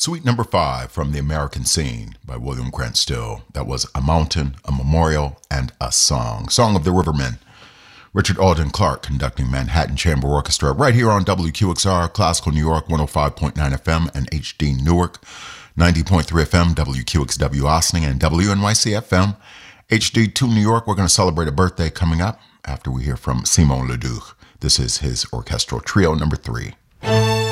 Suite number 5 from The American Scene by William Grant Still. That was A Mountain, A Memorial, and A Song. Song of the Rivermen. Richard Alden Clark conducting Manhattan Chamber Orchestra right here on WQXR, Classical New York, 105.9 FM, and HD Newark, 90.3 FM, WQXW Austin, and WNYC FM, HD2 New York. We're going to celebrate a birthday coming up after we hear from Simon Leduc. This is his orchestral trio number 3.